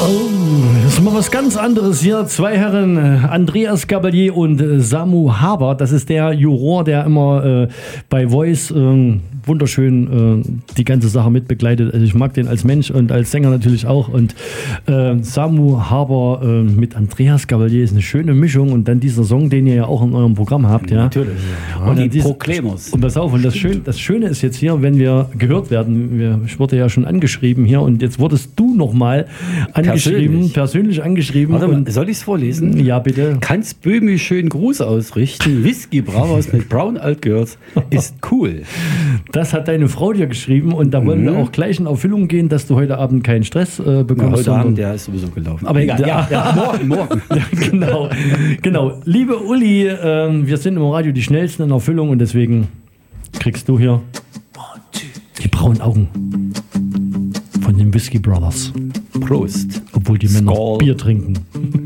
Das ist mal was ganz anderes hier. Zwei Herren, Andreas Gabalier und Samu Haber. Das ist der Juror, der immer bei Voice wunderschön die ganze Sache mitbegleitet. Also ich mag den als Mensch und als Sänger natürlich auch. Und Samu Haber mit Andreas Gabalier ist eine schöne Mischung. Und dann dieser Song, den ihr ja auch in eurem Programm habt. Ja? Natürlich. Ja. Und die Proklemos. Und pass auf, und das Schöne ist jetzt hier, wenn wir gehört werden, ich wurde ja schon angeschrieben hier und jetzt wurdest du nochmal angeschrieben, persönlich angeschrieben. Warte mal, soll ich es vorlesen? Ja, bitte. Kannst Böhmi schönen Gruß ausrichten? Whisky Bravos mit Brown Alt Girls ist cool. Das hat deine Frau dir geschrieben und da wollen wir auch gleich in Erfüllung gehen, dass du heute Abend keinen Stress bekommst. Ja, heute Abend, der ist sowieso gelaufen. Aber egal, morgen. Ja, genau. Liebe Uli, wir sind im Radio die Schnellsten in Erfüllung und deswegen kriegst du hier die braunen Augen von den Whisky Brothers. Prost. Obwohl die Männer Skål. Bier trinken.